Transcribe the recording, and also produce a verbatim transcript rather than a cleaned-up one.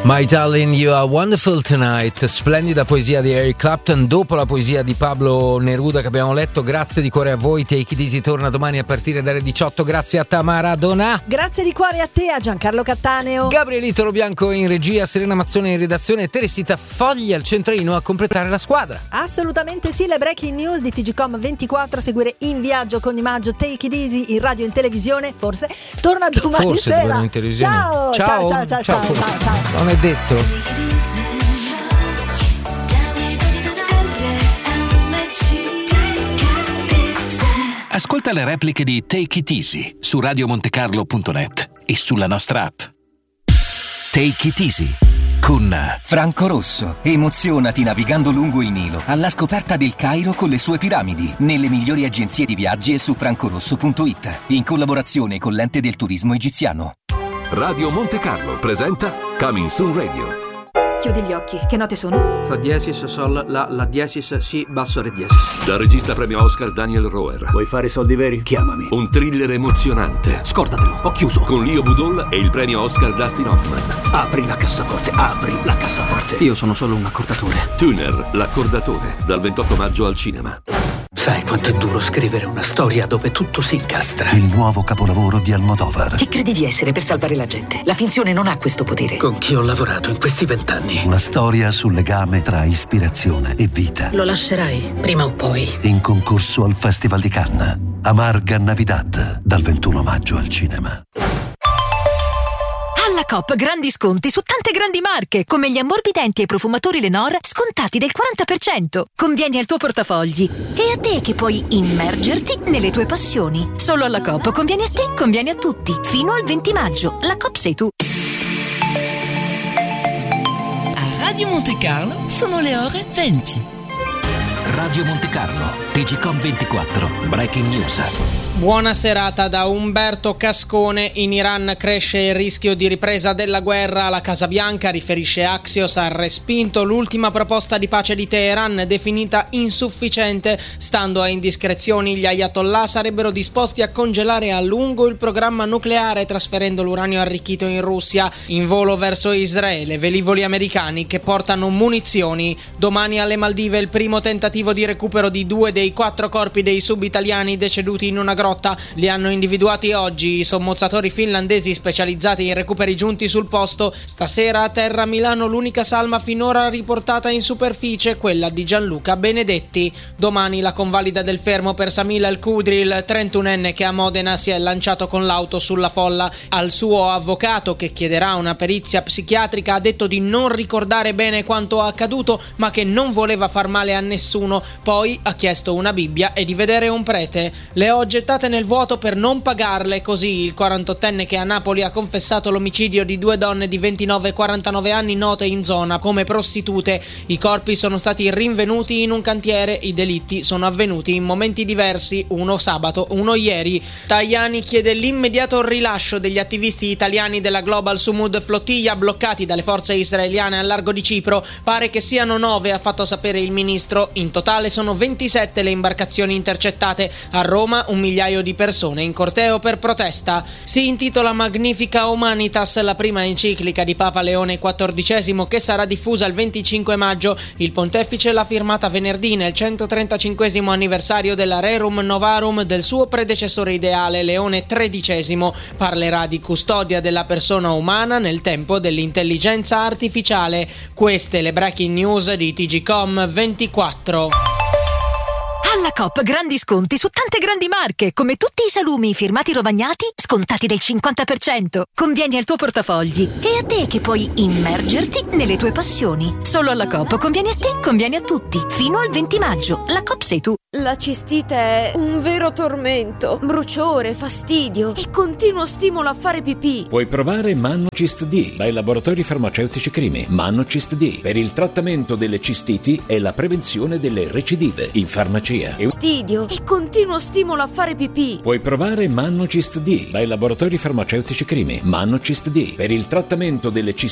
My Darling, You Are Wonderful Tonight, splendida poesia di Eric Clapton dopo la poesia di Pablo Neruda che abbiamo letto. Grazie di cuore a voi. Take It Easy torna domani a partire dalle diciotto. Grazie a Tamara Donà. Grazie di cuore a te, a Giancarlo Cattaneo, Gabrielito Lobianco in regia, Serena Mazzone in redazione, Teresita Fogli al centralino a completare la squadra. Assolutamente sì, le breaking news di T G Com ventiquattro a seguire in viaggio con Di Maggio. Take It Easy in radio e in televisione, forse torna domani forse sera. In televisione. Ciao, ciao, ciao, ciao, ciao, ciao, ciao, ciao. Non è detto. Ascolta le repliche di Take It Easy su radio montecarlo punto net e sulla nostra app. Take It Easy con Franco Rosso. Emozionati navigando lungo il Nilo alla scoperta del Cairo con le sue piramidi, nelle migliori agenzie di viaggi e su francorosso punto it, in collaborazione con l'Ente del Turismo Egiziano. Radio Montecarlo presenta Coming Soon Radio. Chiudi gli occhi, che note sono? Fa diesis, sol, la, la diesis, si, basso, re diesis. Dal regista premio Oscar Daniel Roher. Vuoi fare soldi veri? Chiamami. Un thriller emozionante. Scordatelo, ho chiuso. Con Leo Budol e il premio Oscar Dustin Hoffman. Apri la cassaforte, apri la cassaforte. Io sono solo un accordatore. Tuner, l'accordatore, dal ventotto maggio al cinema. Sai quanto è duro scrivere una storia dove tutto si incastra? Il nuovo capolavoro di Almodovar. Chi credi di essere per salvare la gente? La finzione non ha questo potere. Con chi ho lavorato in questi vent'anni? Una storia sul legame tra ispirazione e vita. Lo lascerai, prima o poi. In concorso al Festival di Cannes. Amarga Navidad, dal ventuno maggio al cinema. Alla Coop grandi sconti su tante grandi marche, come gli ammorbidenti e profumatori Lenor scontati del quaranta per cento. Convieni al tuo portafogli. E a te che puoi immergerti nelle tue passioni. Solo alla Coop conviene a te, conviene a tutti. Fino al venti maggio. La Coop sei tu. A Radio Montecarlo sono le ore venti. Radio Montecarlo, T G Com ventiquattro, Breaking News. Buona serata da Umberto Cascone. In Iran cresce il rischio di ripresa della guerra. La Casa Bianca, riferisce Axios, ha respinto l'ultima proposta di pace di Teheran, definita insufficiente. Stando a indiscrezioni, gli ayatollah sarebbero disposti a congelare a lungo il programma nucleare, trasferendo l'uranio arricchito in Russia. In volo verso Israele, velivoli americani che portano munizioni. Domani alle Maldive il primo tentativo di recupero di due dei quattro corpi dei subitaliani deceduti in una grotta. Li hanno individuati oggi i sommozzatori finlandesi specializzati in recuperi giunti sul posto. Stasera a terra a Milano l'unica salma finora riportata in superficie, quella di Gianluca Benedetti. Domani la convalida del fermo per Samil Al-Kudri, il trentunenne che a Modena si è lanciato con l'auto sulla folla. Al suo avvocato, che chiederà una perizia psichiatrica, ha detto di non ricordare bene quanto accaduto, ma che non voleva far male a nessuno. Poi ha chiesto una Bibbia e di vedere un prete. Le ho gettate nel vuoto per non pagarle, così il quarantottenne che a Napoli ha confessato l'omicidio di due donne di ventinove e quarantanove anni note in zona come prostitute. I corpi sono stati rinvenuti in un cantiere. I delitti sono avvenuti in momenti diversi, uno sabato, uno ieri. Tajani chiede l'immediato rilascio degli attivisti italiani della Global Sumud Flottiglia bloccati dalle forze israeliane al largo di Cipro. Pare che siano nove, ha fatto sapere il ministro. In totale sono ventisette le imbarcazioni intercettate. A Roma un migliaio di persone in corteo per protesta. Si intitola Magnifica Humanitas, la prima enciclica di Papa Leone quattordicesimo, che sarà diffusa il venticinque maggio. Il pontefice l'ha firmata venerdì nel centotrentacinquesimo anniversario della Rerum Novarum del suo predecessore ideale Leone tredicesimo. Parlerà di custodia della persona umana nel tempo dell'intelligenza artificiale. Queste le breaking news di T G Com ventiquattro. Alla Coop grandi sconti su tante grandi marche, come tutti i salumi firmati Rovagnati scontati del cinquanta per cento. Convieni al tuo portafogli. E a te che puoi immergerti nelle tue passioni. Solo alla Coop conviene a te, conviene a tutti. Fino al venti maggio. La Coop sei tu. La cistite è un vero tormento. Bruciore, fastidio e continuo stimolo a fare pipì. Puoi provare Mannocist D dai laboratori farmaceutici Crimi. Mannocist D per il trattamento delle cistiti e la prevenzione delle recidive in farmacia. Fastidio e continuo stimolo a fare pipì. Puoi provare Mannocist D dai laboratori farmaceutici Crimi. Mannocist D per il trattamento delle cistiti